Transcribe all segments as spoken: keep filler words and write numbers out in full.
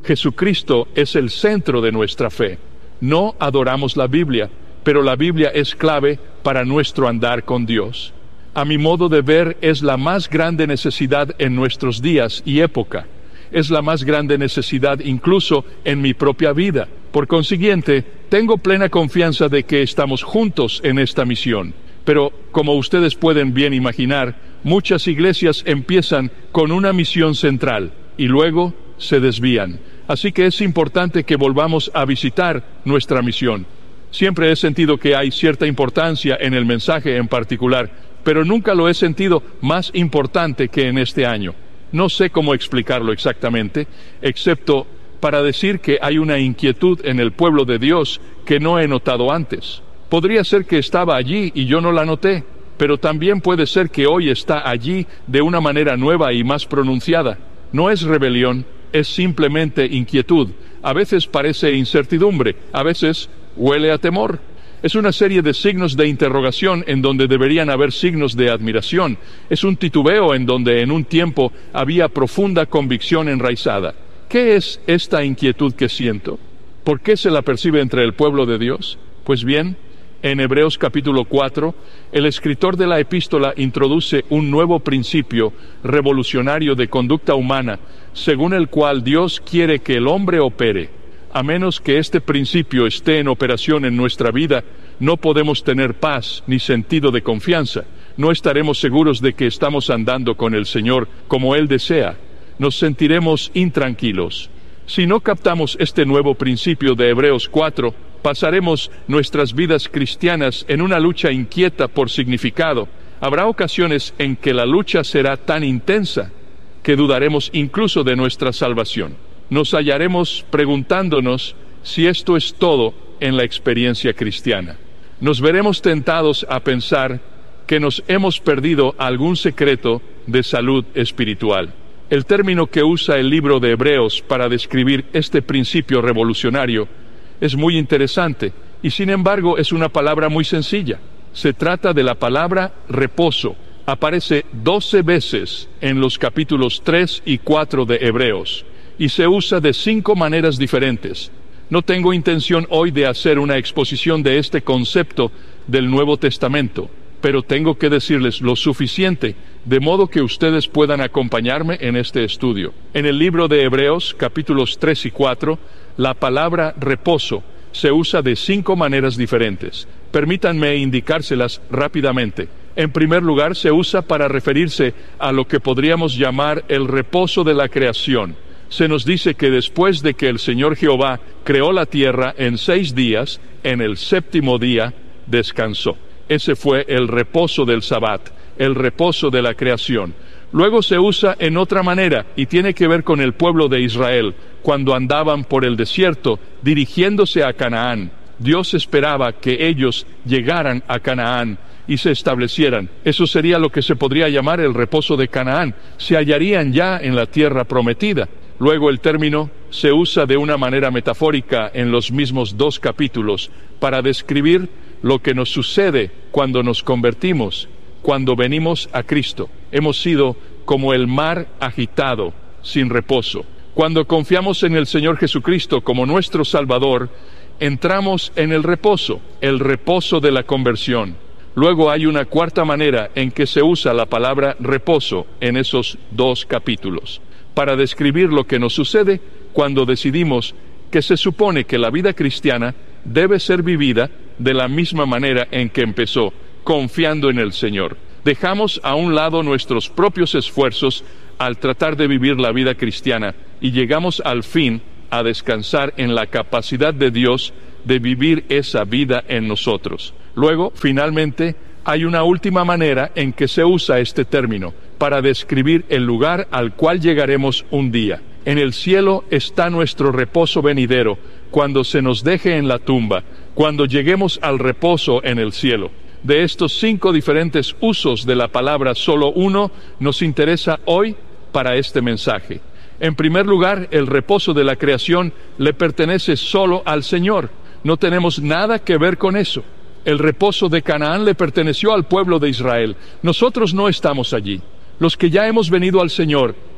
Jesucristo es el centro de nuestra fe. No adoramos la Biblia, pero la Biblia es clave para nuestro andar con Dios. A mi modo de ver, es la más grande necesidad en nuestros días y época. Es la más grande necesidad incluso en mi propia vida. Por consiguiente, tengo plena confianza de que estamos juntos en esta misión. Pero, como ustedes pueden bien imaginar, muchas iglesias empiezan con una misión central y luego se desvían. Así que es importante que volvamos a visitar nuestra misión. Siempre he sentido que hay cierta importancia en el mensaje en particular, pero nunca lo he sentido más importante que en este año. No sé cómo explicarlo exactamente, excepto para decir que hay una inquietud en el pueblo de Dios que no he notado antes. Podría ser que estaba allí y yo no la noté, pero también puede ser que hoy está allí de una manera nueva y más pronunciada. No es rebelión, es simplemente inquietud. A veces parece incertidumbre, a veces huele a temor. Es una serie de signos de interrogación en donde deberían haber signos de admiración. Es un titubeo en donde en un tiempo había profunda convicción enraizada. ¿Qué es esta inquietud que siento? ¿Por qué se la percibe entre el pueblo de Dios? Pues bien, en Hebreos capítulo cuatro, el escritor de la epístola introduce un nuevo principio revolucionario de conducta humana, según el cual Dios quiere que el hombre opere. A menos que este principio esté en operación en nuestra vida, no podemos tener paz ni sentido de confianza. No estaremos seguros de que estamos andando con el Señor como Él desea. Nos sentiremos intranquilos. Si no captamos este nuevo principio de Hebreos cuatro, pasaremos nuestras vidas cristianas en una lucha inquieta por significado. Habrá ocasiones en que la lucha será tan intensa que dudaremos incluso de nuestra salvación. Nos hallaremos preguntándonos si esto es todo en la experiencia cristiana. Nos veremos tentados a pensar que nos hemos perdido algún secreto de salud espiritual. El término que usa el libro de Hebreos para describir este principio revolucionario es muy interesante y sin embargo es una palabra muy sencilla. Se trata de la palabra reposo. Aparece doce veces en los capítulos tres y cuatro de Hebreos y se usa de cinco maneras diferentes. No tengo intención hoy de hacer una exposición de este concepto del Nuevo Testamento, pero tengo que decirles lo suficiente de modo que ustedes puedan acompañarme en este estudio. En el libro de Hebreos, capítulos tres y cuatro, la palabra reposo se usa de cinco maneras diferentes. Permítanme indicárselas rápidamente. En primer lugar, se usa para referirse a lo que podríamos llamar el reposo de la creación. Se nos dice que después de que el Señor Jehová creó la tierra en seis días, en el séptimo día descansó. Ese fue el reposo del Sabbat, el reposo de la creación. Luego se usa en otra manera y tiene que ver con el pueblo de Israel, cuando andaban por el desierto dirigiéndose a Canaán. Dios esperaba que ellos llegaran a Canaán y se establecieran. Eso sería lo que se podría llamar el reposo de Canaán. Se hallarían ya en la tierra prometida. Luego el término se usa de una manera metafórica en los mismos dos capítulos para describir lo que nos sucede cuando nos convertimos, cuando venimos a Cristo. Hemos sido como el mar agitado, sin reposo. Cuando confiamos en el Señor Jesucristo como nuestro Salvador, entramos en el reposo, el reposo de la conversión. Luego hay una cuarta manera en que se usa la palabra reposo en esos dos capítulos, para describir lo que nos sucede cuando decidimos que se supone que la vida cristiana debe ser vivida de la misma manera en que empezó, confiando en el Señor. Dejamos a un lado nuestros propios esfuerzos al tratar de vivir la vida cristiana y llegamos al fin a descansar en la capacidad de Dios de vivir esa vida en nosotros. Luego, finalmente, hay una última manera en que se usa este término para describir el lugar al cual llegaremos un día. En el cielo está nuestro reposo venidero, cuando se nos deje en la tumba, cuando lleguemos al reposo en el cielo. De estos cinco diferentes usos de la palabra, solo uno nos interesa hoy para este mensaje. En primer lugar, el reposo de la creación le pertenece solo al Señor. No tenemos nada que ver con eso. El reposo de Canaán le perteneció al pueblo de Israel. Nosotros no estamos allí. Los que ya hemos venido al Señor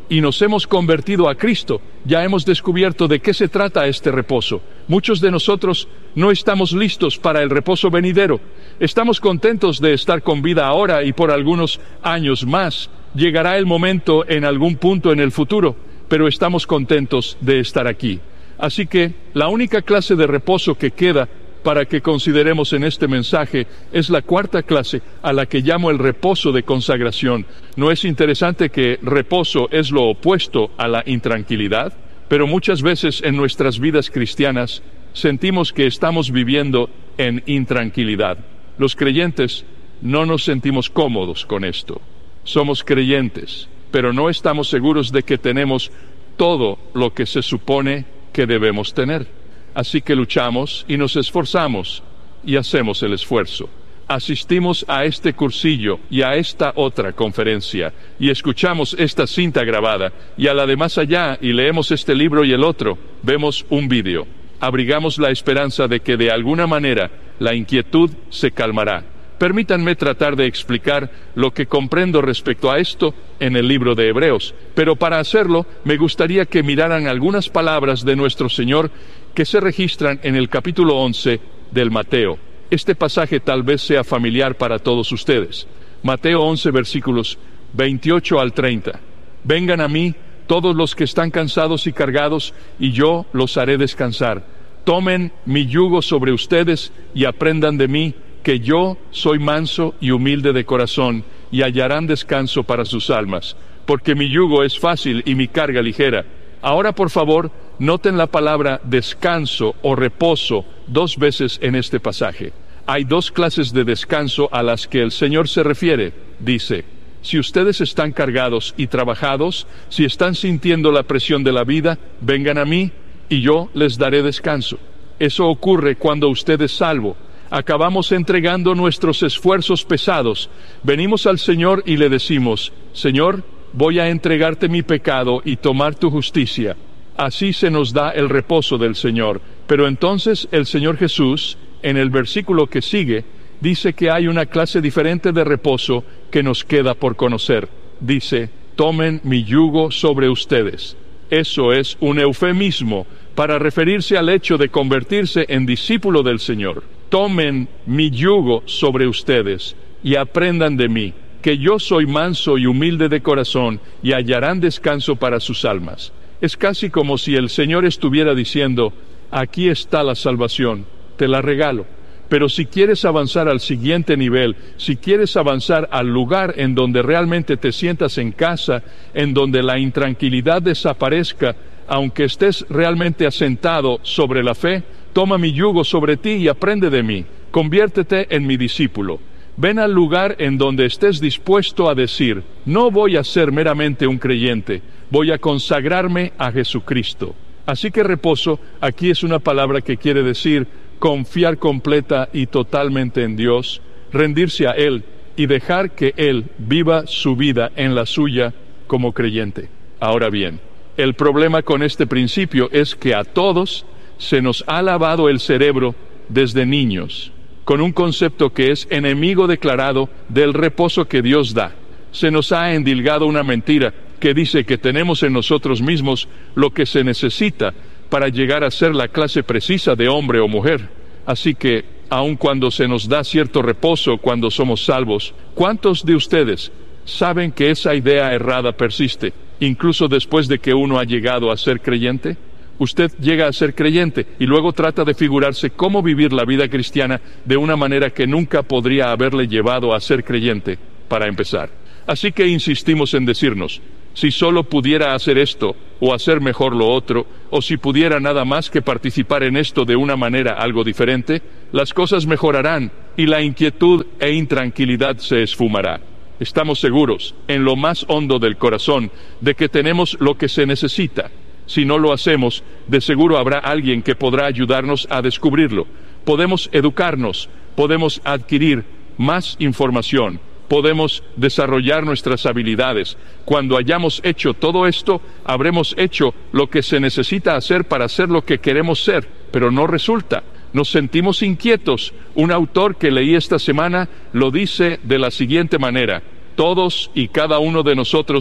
y nos hemos convertido a Cristo, ya hemos descubierto de qué se trata este reposo. Muchos de nosotros no estamos listos para el reposo venidero. Estamos contentos de estar con vida ahora y por algunos años más. Llegará el momento en algún punto en el futuro, pero estamos contentos de estar aquí. Así que la única clase de reposo que queda para que consideremos en este mensaje es la cuarta clase, a la que llamo el reposo de consagración. ¿No es interesante que reposo es lo opuesto a la intranquilidad? Pero muchas veces en nuestras vidas cristianas sentimos que estamos viviendo en intranquilidad. Los creyentes no nos sentimos cómodos con esto. Somos creyentes, pero no estamos seguros de que tenemos todo lo que se supone que debemos tener. Así que luchamos y nos esforzamos y hacemos el esfuerzo. Asistimos a este cursillo y a esta otra conferencia y escuchamos esta cinta grabada y a la de más allá y leemos este libro y el otro, vemos un vídeo. Abrigamos la esperanza de que de alguna manera la inquietud se calmará. Permítanme tratar de explicar lo que comprendo respecto a esto en el libro de Hebreos, pero para hacerlo me gustaría que miraran algunas palabras de nuestro Señor que se registran en el capítulo once del Mateo. Este pasaje tal vez sea familiar para todos ustedes. Mateo once, versículos veintiocho al treinta. Vengan a mí todos los que están cansados y cargados, y yo los haré descansar. Tomen mi yugo sobre ustedes y aprendan de mí, que yo soy manso y humilde de corazón, y hallarán descanso para sus almas, porque mi yugo es fácil y mi carga ligera. Ahora, por favor, noten la palabra descanso o reposo dos veces en este pasaje. Hay dos clases de descanso a las que el Señor se refiere. Dice, si ustedes están cargados y trabajados, si están sintiendo la presión de la vida, vengan a mí y yo les daré descanso. Eso ocurre cuando usted es salvo. Acabamos entregando nuestros esfuerzos pesados. Venimos al Señor y le decimos, Señor, voy a entregarte mi pecado y tomar tu justicia. Así se nos da el reposo del Señor. Pero entonces el Señor Jesús, en el versículo que sigue, dice que hay una clase diferente de reposo que nos queda por conocer. Dice, tomen mi yugo sobre ustedes. Eso es un eufemismo para referirse al hecho de convertirse en discípulo del Señor. Tomen mi yugo sobre ustedes y aprendan de mí, que yo soy manso y humilde de corazón, y hallarán descanso para sus almas. Es casi como si el Señor estuviera diciendo, aquí está la salvación, te la regalo. Pero si quieres avanzar al siguiente nivel, si quieres avanzar al lugar en donde realmente te sientas en casa, en donde la intranquilidad desaparezca, aunque estés realmente asentado sobre la fe, toma mi yugo sobre ti y aprende de mí. Conviértete en mi discípulo. Ven al lugar en donde estés dispuesto a decir, no voy a ser meramente un creyente, voy a consagrarme a Jesucristo. Así que reposo, aquí es una palabra que quiere decir confiar completa y totalmente en Dios, rendirse a Él y dejar que Él viva su vida en la suya como creyente. Ahora bien, el problema con este principio es que a todos se nos ha lavado el cerebro desde niños, con un concepto que es enemigo declarado del reposo que Dios da. Se nos ha endilgado una mentira que dice que tenemos en nosotros mismos lo que se necesita para llegar a ser la clase precisa de hombre o mujer. Así que, aun cuando se nos da cierto reposo cuando somos salvos, ¿cuántos de ustedes saben que esa idea errada persiste, incluso después de que uno ha llegado a ser creyente? Usted llega a ser creyente y luego trata de figurarse cómo vivir la vida cristiana de una manera que nunca podría haberle llevado a ser creyente, para empezar. Así que insistimos en decirnos, si solo pudiera hacer esto, o hacer mejor lo otro, o si pudiera nada más que participar en esto de una manera algo diferente, las cosas mejorarán y la inquietud e intranquilidad se esfumará. Estamos seguros, en lo más hondo del corazón, de que tenemos lo que se necesita. Si no lo hacemos, de seguro habrá alguien que podrá ayudarnos a descubrirlo. Podemos educarnos, podemos adquirir más información, podemos desarrollar nuestras habilidades. Cuando hayamos hecho todo esto, habremos hecho lo que se necesita hacer para ser lo que queremos ser, pero no resulta. Nos sentimos inquietos. Un autor que leí esta semana lo dice de la siguiente manera: todos y cada uno de nosotros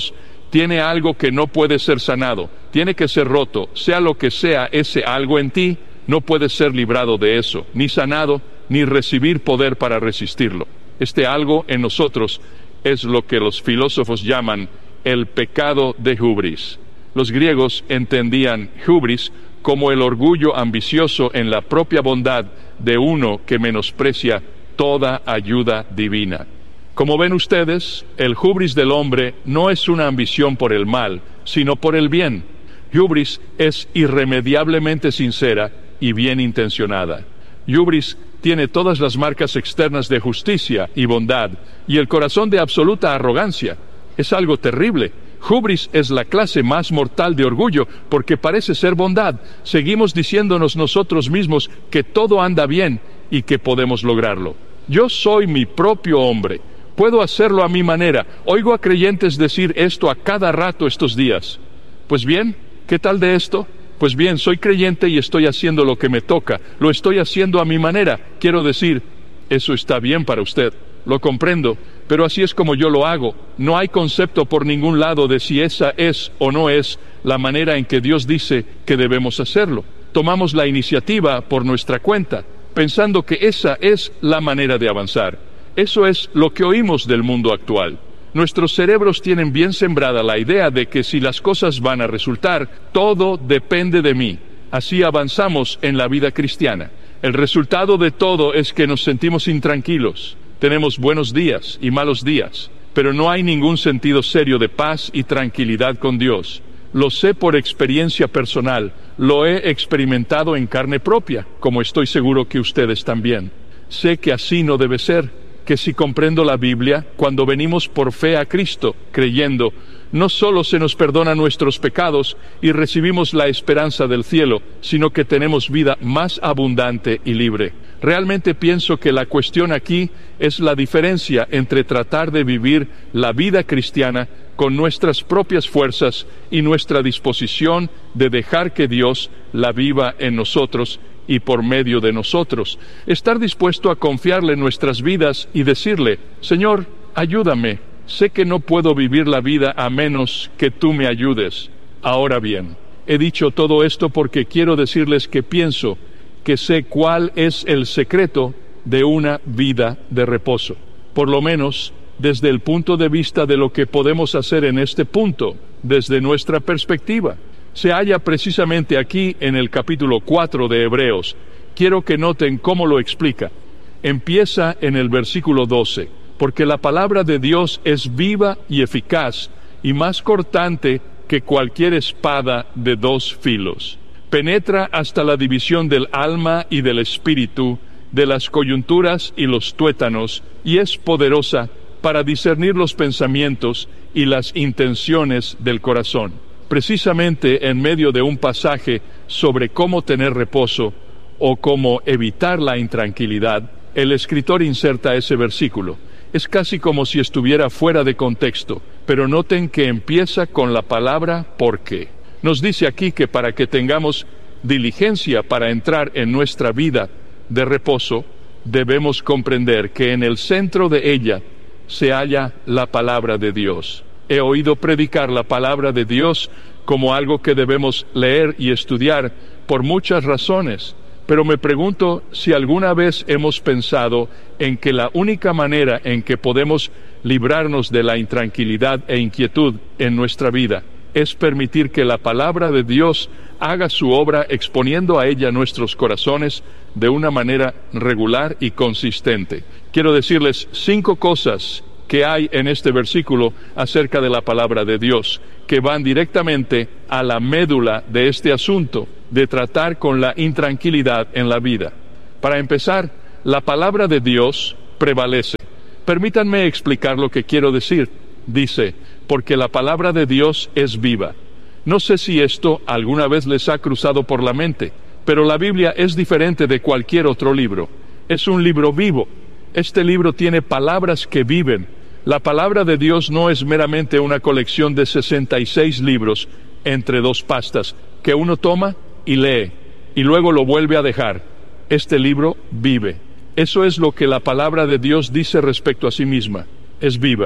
tiene algo que no puede ser sanado, tiene que ser roto, sea lo que sea ese algo en ti, no puedes ser librado de eso, ni sanado, ni recibir poder para resistirlo. Este algo en nosotros es lo que los filósofos llaman el pecado de hubris. Los griegos entendían hubris como el orgullo ambicioso en la propia bondad de uno que menosprecia toda ayuda divina. Como ven ustedes, el hubris del hombre no es una ambición por el mal, sino por el bien. Hubris es irremediablemente sincera y bien intencionada. Hubris tiene todas las marcas externas de justicia y bondad, y el corazón de absoluta arrogancia. Es algo terrible. Hubris es la clase más mortal de orgullo, porque parece ser bondad. Seguimos diciéndonos nosotros mismos que todo anda bien y que podemos lograrlo. Yo soy mi propio hombre. Puedo hacerlo a mi manera. Oigo a creyentes decir esto a cada rato estos días. Pues bien, ¿qué tal de esto? Pues bien, soy creyente y estoy haciendo lo que me toca. Lo estoy haciendo a mi manera. Quiero decir, eso está bien para usted. Lo comprendo, pero así es como yo lo hago. No hay concepto por ningún lado de si esa es o no es la manera en que Dios dice que debemos hacerlo. Tomamos la iniciativa por nuestra cuenta, pensando que esa es la manera de avanzar. Eso es lo que oímos del mundo actual. Nuestros cerebros tienen bien sembrada la idea de que si las cosas van a resultar, todo depende de mí. Así avanzamos en la vida cristiana. El resultado de todo es que nos sentimos intranquilos. Tenemos buenos días y malos días, pero no hay ningún sentido serio de paz y tranquilidad con Dios. Lo sé por experiencia personal, lo he experimentado en carne propia, como estoy seguro que ustedes también. Sé que así no debe ser, que si comprendo la Biblia, cuando venimos por fe a Cristo, creyendo, no solo se nos perdona nuestros pecados y recibimos la esperanza del cielo, sino que tenemos vida más abundante y libre. Realmente pienso que la cuestión aquí es la diferencia entre tratar de vivir la vida cristiana con nuestras propias fuerzas y nuestra disposición de dejar que Dios la viva en nosotros y por medio de nosotros. Estar dispuesto a confiarle nuestras vidas y decirle, Señor, ayúdame. Sé que no puedo vivir la vida a menos que tú me ayudes. Ahora bien, he dicho todo esto porque quiero decirles que pienso que sé cuál es el secreto de una vida de reposo. Por lo menos, desde el punto de vista de lo que podemos hacer en este punto, desde nuestra perspectiva. Se halla precisamente aquí en el capítulo cuatro de Hebreos. Quiero que noten cómo lo explica. Empieza en el versículo doce. Porque la palabra de Dios es viva y eficaz, y más cortante que cualquier espada de dos filos. Penetra hasta la división del alma y del espíritu, de las coyunturas y los tuétanos, y es poderosa para discernir los pensamientos y las intenciones del corazón. Precisamente en medio de un pasaje sobre cómo tener reposo, o cómo evitar la intranquilidad, el escritor inserta ese versículo. Es casi como si estuviera fuera de contexto, pero noten que empieza con la palabra porque. Nos dice aquí que para que tengamos diligencia para entrar en nuestra vida de reposo, debemos comprender que en el centro de ella se halla la palabra de Dios. He oído predicar la palabra de Dios como algo que debemos leer y estudiar por muchas razones. Pero me pregunto si alguna vez hemos pensado en que la única manera en que podemos librarnos de la intranquilidad e inquietud en nuestra vida es permitir que la palabra de Dios haga su obra exponiendo a ella nuestros corazones de una manera regular y consistente. Quiero decirles cinco cosas que hay en este versículo acerca de la palabra de Dios, que van directamente a la médula de este asunto, de tratar con la intranquilidad en la vida. Para empezar, la palabra de Dios prevalece. Permítanme explicar lo que quiero decir. Dice, porque la palabra de Dios es viva. No sé si esto alguna vez les ha cruzado por la mente, pero la Biblia es diferente de cualquier otro libro. Es un libro vivo. Este libro tiene palabras que viven. La palabra de Dios no es meramente una colección de sesenta y seis libros entre dos pastas que uno toma y lee, y luego lo vuelve a dejar. Este libro vive. Eso es lo que la palabra de Dios dice respecto a sí misma. Es viva.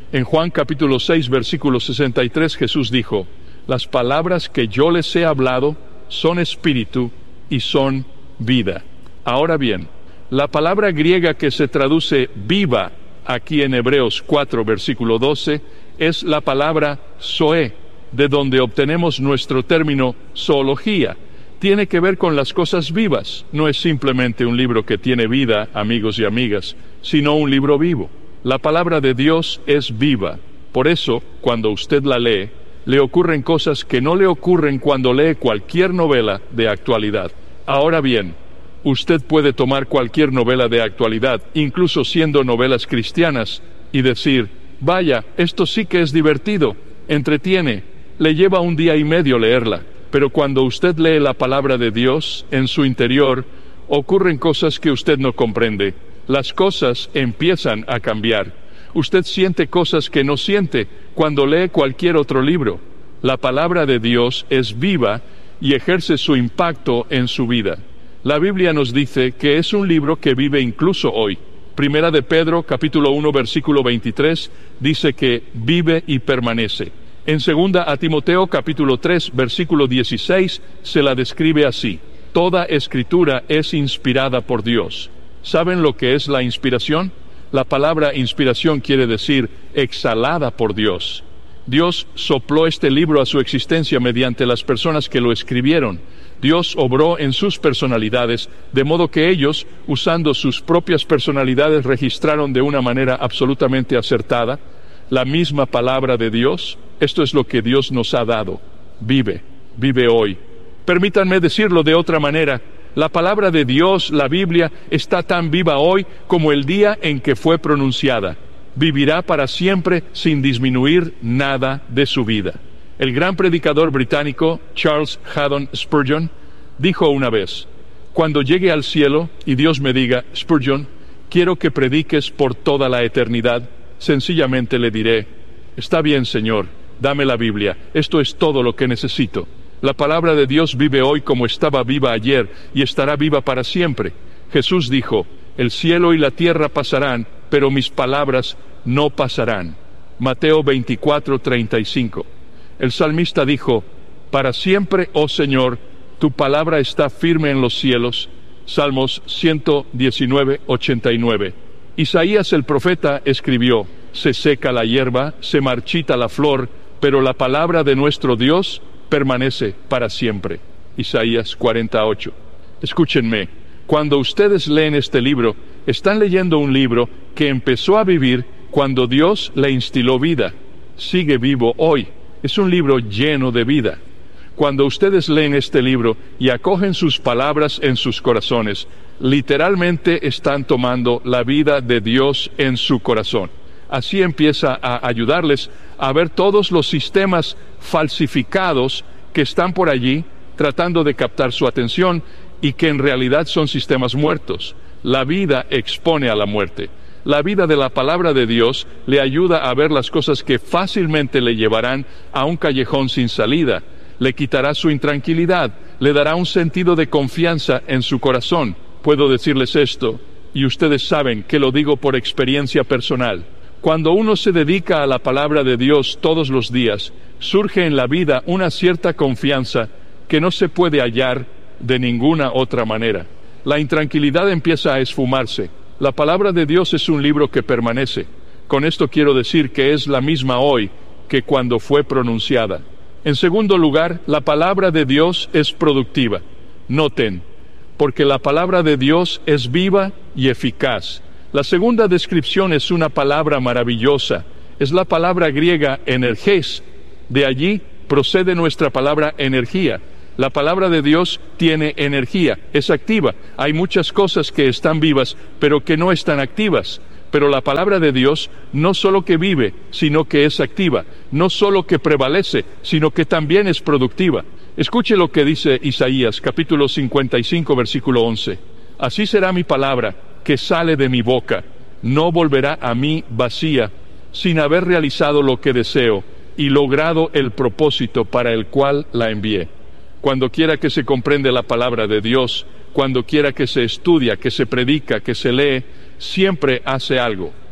En Juan capítulo seis, versículo sesenta y tres, Jesús dijo: las palabras que yo les he hablado son espíritu y son vida. Ahora bien, la palabra griega que se traduce viva aquí en Hebreos cuatro, versículo doce, es la palabra zoe, de donde obtenemos nuestro término zoología. Tiene que ver con las cosas vivas. No es simplemente un libro que tiene vida, amigos y amigas, sino un libro vivo. La palabra de Dios es viva. Por eso, cuando usted la lee, le ocurren cosas que no le ocurren cuando lee cualquier novela de actualidad. Ahora bien, usted puede tomar cualquier novela de actualidad, incluso siendo novelas cristianas, y decir: vaya, esto sí que es divertido, entretiene, le lleva un día y medio leerla. Pero cuando usted lee la palabra de Dios, en su interior ocurren cosas que usted no comprende. Las cosas empiezan a cambiar. Usted siente cosas que no siente cuando lee cualquier otro libro. La palabra de Dios es viva y ejerce su impacto en su vida. La Biblia nos dice que es un libro que vive incluso hoy. Primera de Pedro, capítulo uno, versículo veintitrés, dice que vive y permanece. En segunda a Timoteo, capítulo tres, versículo dieciséis, se la describe así: toda escritura es inspirada por Dios. ¿Saben lo que es la inspiración? La palabra inspiración quiere decir exhalada por Dios. Dios sopló este libro a su existencia mediante las personas que lo escribieron. Dios obró en sus personalidades, de modo que ellos, usando sus propias personalidades, registraron de una manera absolutamente acertada la misma palabra de Dios. Esto es lo que Dios nos ha dado. Vive, vive hoy. Permítanme decirlo de otra manera. La palabra de Dios, la Biblia, está tan viva hoy como el día en que fue pronunciada. Vivirá para siempre sin disminuir nada de su vida. El gran predicador británico Charles Haddon Spurgeon dijo una vez: cuando llegue al cielo y Dios me diga: Spurgeon, quiero que prediques por toda la eternidad, sencillamente le diré: está bien, Señor, dame la Biblia, esto es todo lo que necesito. La palabra de Dios vive hoy como estaba viva ayer y estará viva para siempre. Jesús dijo: el cielo y la tierra pasarán, pero mis palabras no pasarán. Mateo veinticuatro, treinta y cinco. El salmista dijo: para siempre, oh Señor, tu palabra está firme en los cielos. Salmos ciento diecinueve, ochenta y nueve. Isaías el profeta escribió: se seca la hierba, se marchita la flor, pero la palabra de nuestro Dios permanece para siempre. Isaías cuarenta y ocho. Escúchenme, cuando ustedes leen este libro, están leyendo un libro que empezó a vivir cuando Dios le instiló vida. Sigue vivo hoy. Es un libro lleno de vida. Cuando ustedes leen este libro y acogen sus palabras en sus corazones, literalmente están tomando la vida de Dios en su corazón. Así empieza a ayudarles a ver todos los sistemas falsificados que están por allí tratando de captar su atención y que en realidad son sistemas muertos. La vida expone a la muerte. La vida de la palabra de Dios le ayuda a ver las cosas que fácilmente le llevarán a un callejón sin salida. Le quitará su intranquilidad, le dará un sentido de confianza en su corazón. Puedo decirles esto, y ustedes saben que lo digo por experiencia personal. Cuando uno se dedica a la palabra de Dios todos los días, surge en la vida una cierta confianza que no se puede hallar de ninguna otra manera. La intranquilidad empieza a esfumarse. La palabra de Dios es un libro que permanece. Con esto quiero decir que es la misma hoy que cuando fue pronunciada. En segundo lugar, la palabra de Dios es productiva. Noten, porque la palabra de Dios es viva y eficaz. La segunda descripción es una palabra maravillosa. Es la palabra griega energés. De allí procede nuestra palabra energía. La palabra de Dios tiene energía, es activa. Hay muchas cosas que están vivas, pero que no están activas. Pero la palabra de Dios no solo que vive, sino que es activa. No solo que prevalece, sino que también es productiva. Escuche lo que dice Isaías, capítulo cincuenta y cinco, versículo once. Así será mi palabra que sale de mi boca. No volverá a mí vacía, sin haber realizado lo que deseo y logrado el propósito para el cual la envié. Cuando quiera que se comprende la palabra de Dios, cuando quiera que se estudia, que se predica, que se lee, siempre hace algo.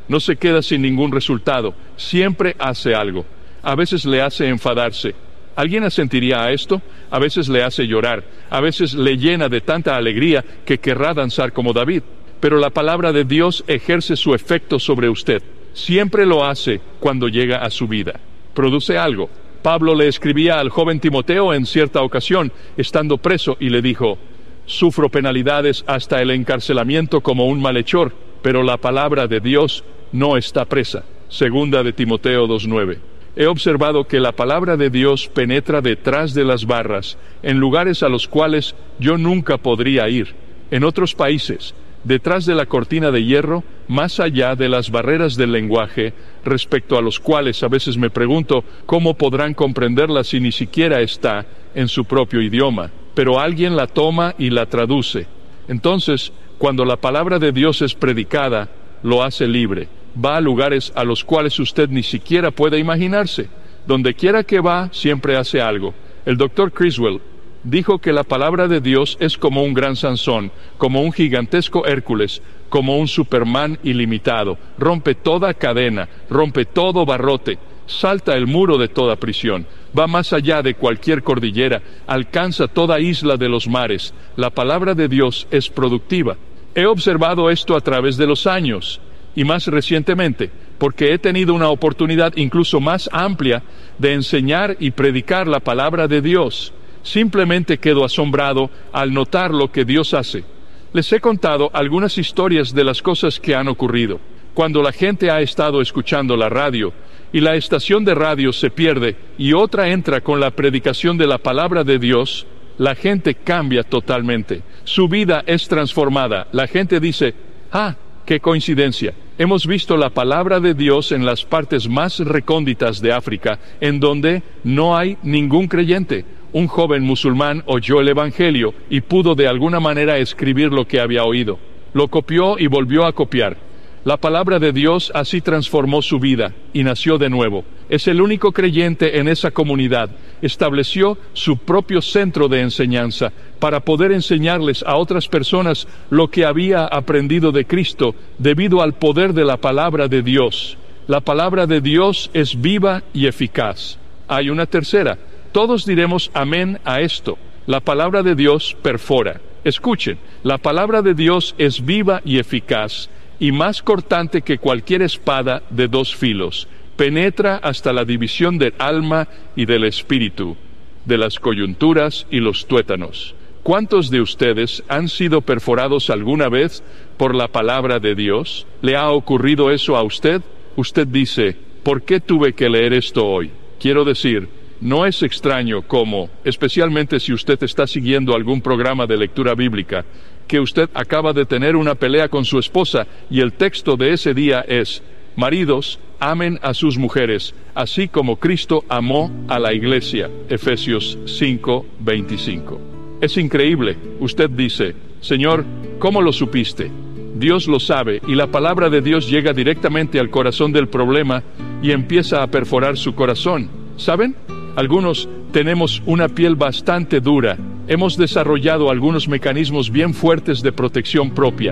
No se queda sin ningún resultado, siempre hace algo. A veces le hace enfadarse. ¿Alguien asentiría a esto? A veces le hace llorar, a veces le llena de tanta alegría que querrá danzar como David. Pero la palabra de Dios ejerce su efecto sobre usted. Siempre lo hace cuando llega a su vida. Produce algo. Pablo le escribía al joven Timoteo en cierta ocasión, estando preso, y le dijo: sufro penalidades hasta el encarcelamiento como un malhechor, pero la palabra de Dios no está presa. Segunda de Timoteo dos nueve. He observado que la palabra de Dios penetra detrás de las barras, en lugares a los cuales yo nunca podría ir. En otros países, detrás de la cortina de hierro, más allá de las barreras del lenguaje, respecto a los cuales a veces me pregunto cómo podrán comprenderla si ni siquiera está en su propio idioma. Pero alguien la toma y la traduce. Entonces, cuando la palabra de Dios es predicada, lo hace libre. Va a lugares a los cuales usted ni siquiera puede imaginarse. Donde quiera que va, siempre hace algo. El doctor Criswell dijo que la palabra de Dios es como un gran Sansón, como un gigantesco Hércules, como un Superman ilimitado. Rompe toda cadena, rompe todo barrote, salta el muro de toda prisión, va más allá de cualquier cordillera, alcanza toda isla de los mares. La palabra de Dios es productiva. He observado esto a través de los años, y más recientemente, porque he tenido una oportunidad incluso más amplia de enseñar y predicar la palabra de Dios. Simplemente quedo asombrado al notar lo que Dios hace. Les he contado algunas historias de las cosas que han ocurrido. Cuando la gente ha estado escuchando la radio, y la estación de radio se pierde, y otra entra con la predicación de la palabra de Dios, la gente cambia totalmente. Su vida es transformada. La gente dice: ¡ah, qué coincidencia! Hemos visto la palabra de Dios en las partes más recónditas de África, en donde no hay ningún creyente. Un joven musulmán oyó el Evangelio y pudo de alguna manera escribir lo que había oído. Lo copió y volvió a copiar. La palabra de Dios así transformó su vida y nació de nuevo. Es el único creyente en esa comunidad. Estableció su propio centro de enseñanza para poder enseñarles a otras personas lo que había aprendido de Cristo debido al poder de la palabra de Dios. La palabra de Dios es viva y eficaz. Hay una tercera. Todos diremos amén a esto. La palabra de Dios perfora. Escuchen, la palabra de Dios es viva y eficaz, y más cortante que cualquier espada de dos filos. Penetra hasta la división del alma y del espíritu, de las coyunturas y los tuétanos. ¿Cuántos de ustedes han sido perforados alguna vez por la palabra de Dios? ¿Le ha ocurrido eso a usted? Usted dice: ¿por qué tuve que leer esto hoy? Quiero decir, no es extraño cómo, especialmente si usted está siguiendo algún programa de lectura bíblica, que usted acaba de tener una pelea con su esposa y el texto de ese día es: maridos, amen a sus mujeres, así como Cristo amó a la iglesia. Efesios cinco veinticinco. Es increíble. Usted dice: Señor, ¿cómo lo supiste? Dios lo sabe, y la palabra de Dios llega directamente al corazón del problema y empieza a perforar su corazón. ¿Saben? Algunos tenemos una piel bastante dura. Hemos desarrollado algunos mecanismos bien fuertes de protección propia.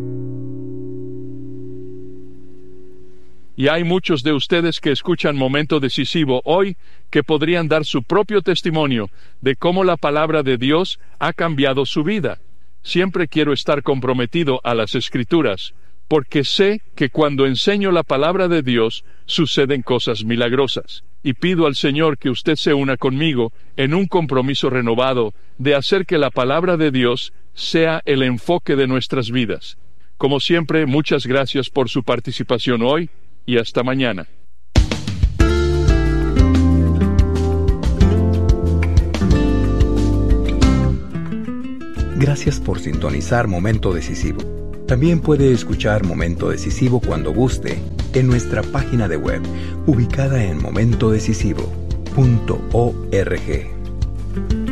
Y hay muchos de ustedes que escuchan Momento Decisivo hoy que podrían dar su propio testimonio de cómo la palabra de Dios ha cambiado su vida. Siempre quiero estar comprometido a las Escrituras, porque sé que cuando enseño la palabra de Dios suceden cosas milagrosas. Y pido al Señor que usted se una conmigo en un compromiso renovado de hacer que la palabra de Dios sea el enfoque de nuestras vidas. Como siempre, muchas gracias por su participación hoy y hasta mañana. Gracias por sintonizar Momento Decisivo. También puede escuchar Momento Decisivo cuando guste en nuestra página de web, ubicada en momento decisivo punto org.